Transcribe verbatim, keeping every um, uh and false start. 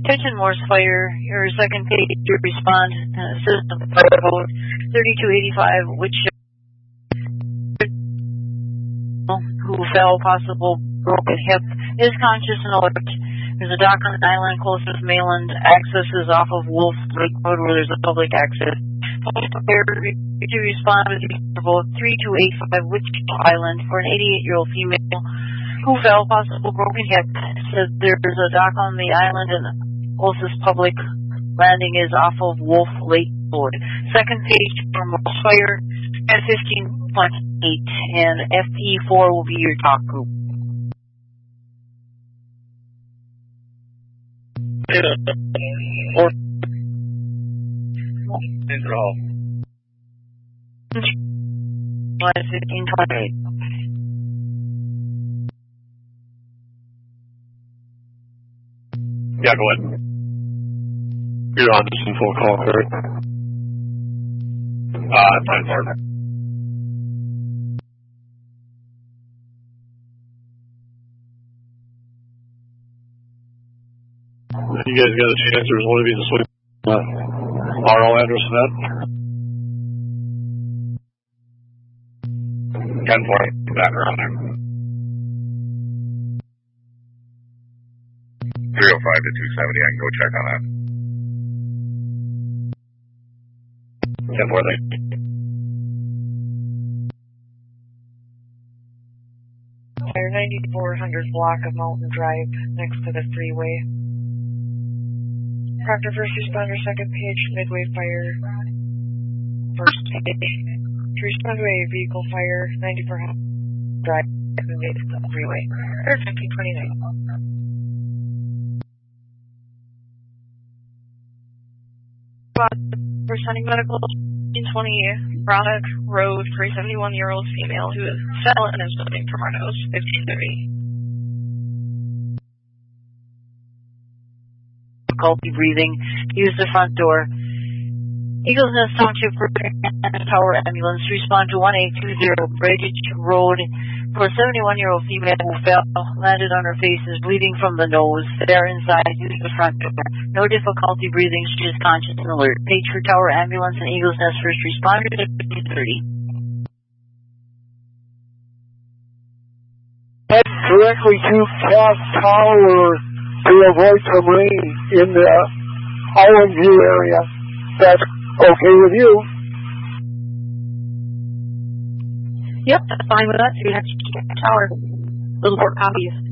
Attention Morse Fire, your second page to respond uh, system fire code thirty-two eighty-five, which who fell, possible broken hip, is conscious and alert. There's a dock on the island closest mainland. Access is off of Wolf Lake Road where there's a public access. Fire to respond with both three two eight five Wichita Island for an eighty-eight-year-old female who fell, possible broken hip. Says there's a dock on the island and closest public landing is off of Wolf Lake Road. Second page for Morse Fire at fifteen point eight, and F E four will be your talk group. Or Central. fifteen twenty-eight. Yeah, go ahead. You're on this in full call, correct? Uh, ten four. You guys got a chance, there's one of you to swing uh, R O address of that? ten four, that around there. three oh five to two seventy, I can go check on that. ten four, thank you. Fire ninety-four hundred block of Mountain Drive next to the freeway. Proctor first responder, second page, Midway Fire. First page. To respond to a vehicle fire, ninety-four hundred Drive next to the freeway. Or fifteen twenty-nine. Presenting medical, fifteen twenty Broddock Road for a seventy-one-year-old female who fell and is bleeding from her nose, fifteen thirty. Difficulty breathing, use the front door. Eagles Nest Township Tower Ambulance, respond to one eight two zero Bridge Road for a seventy-one-year-old female who fell, landed on her face, is bleeding from the nose. They are inside, use the front door. No difficulty breathing, she is conscious and alert. Page for Tower Ambulance and Eagles Nest First Responders at fifteen thirty. Head directly to Cass Tower to avoid some rain in the Island View area. That's okay with you? Yep, that's fine with us. We have to check the tower. Little more copies.